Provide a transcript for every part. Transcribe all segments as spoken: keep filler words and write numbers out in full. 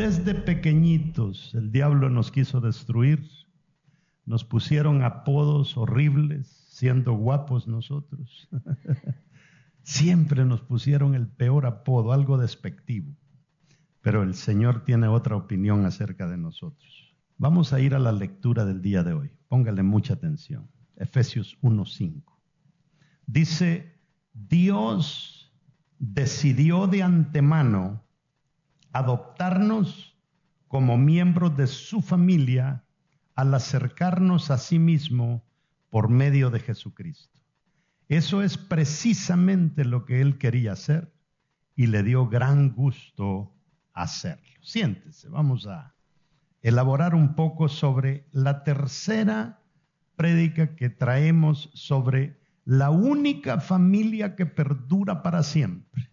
Desde pequeñitos el diablo nos quiso destruir, nos pusieron apodos horribles, siendo guapos nosotros. Siempre nos pusieron el peor apodo, algo despectivo. Pero el Señor tiene otra opinión acerca de nosotros. Vamos a ir a la lectura del día de hoy. Póngale mucha atención. Efesios uno cinco. Dice, Dios decidió de antemano adoptarnos como miembros de su familia al acercarnos a sí mismo por medio de Jesucristo. Eso es precisamente lo que Él quería hacer y le dio gran gusto hacerlo. Siéntese, vamos a elaborar un poco sobre la tercera prédica que traemos sobre la única familia que perdura para siempre.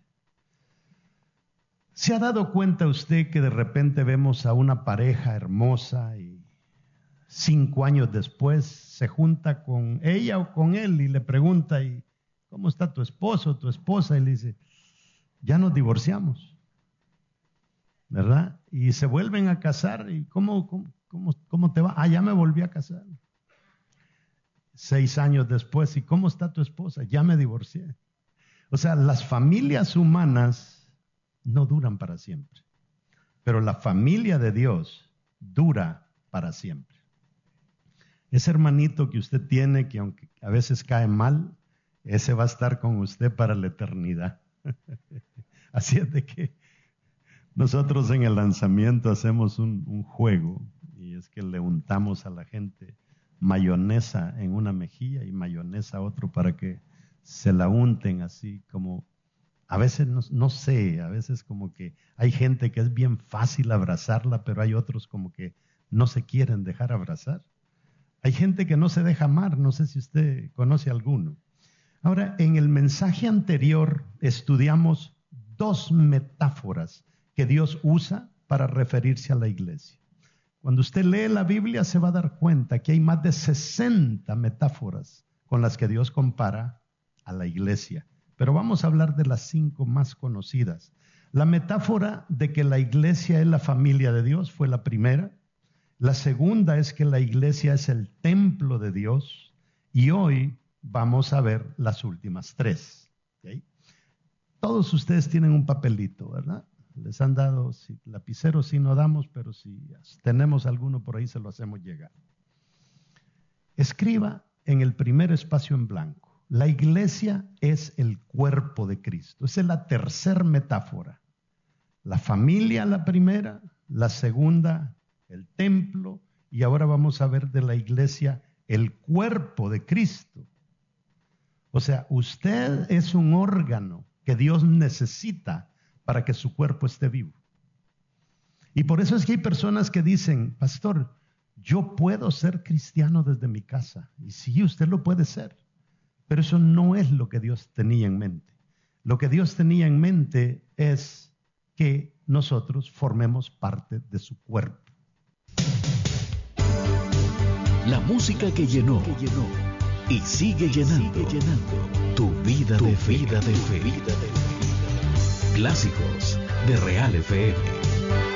¿Se ha dado cuenta usted que de repente vemos a una pareja hermosa y cinco años después se junta con ella o con él y le pregunta, ¿y cómo está tu esposo o tu esposa? Y le dice, ya nos divorciamos, ¿verdad? Y se vuelven a casar. ¿Y cómo, cómo, cómo, cómo te va? Ah, ya me volví a casar. Seis años después, ¿y cómo está tu esposa? Ya me divorcié. O sea, las familias humanas no duran para siempre, pero la familia de Dios dura para siempre. Ese hermanito que usted tiene, que aunque a veces cae mal, ese va a estar con usted para la eternidad. Así es de que nosotros en el lanzamiento hacemos un, un juego, y es que le untamos a la gente mayonesa en una mejilla y mayonesa a otro para que se la unten así como, a veces no, no sé, a veces como que hay gente que es bien fácil abrazarla, pero hay otros como que no se quieren dejar abrazar. Hay gente que no se deja amar, no sé si usted conoce alguno. Ahora, en el mensaje anterior estudiamos dos metáforas que Dios usa para referirse a la iglesia. Cuando usted lee la Biblia se va a dar cuenta que hay más de sesenta metáforas con las que Dios compara a la iglesia. Pero vamos a hablar de las cinco más conocidas. La metáfora de que la iglesia es la familia de Dios fue la primera. La segunda es que la iglesia es el templo de Dios. Y hoy vamos a ver las últimas tres. ¿Okay? Todos ustedes tienen un papelito, ¿verdad? Les han dado, si, lapicero sí no damos, pero si tenemos alguno por ahí se lo hacemos llegar. Escriba en el primer espacio en blanco. La iglesia es el cuerpo de Cristo. Esa es la tercera metáfora. La familia, la primera, la segunda, el templo, y ahora vamos a ver de la iglesia el cuerpo de Cristo. O sea, usted es un órgano que Dios necesita para que su cuerpo esté vivo. Y por eso es que hay personas que dicen, pastor, yo puedo ser cristiano desde mi casa. Y sí, usted lo puede ser. Pero eso no es lo que Dios tenía en mente. Lo que Dios tenía en mente es que nosotros formemos parte de su cuerpo. La música que llenó, que llenó y sigue llenando, sigue llenando tu vida, tu de, fe, vida de fe. Vida de fe. Clásicos de Real F M.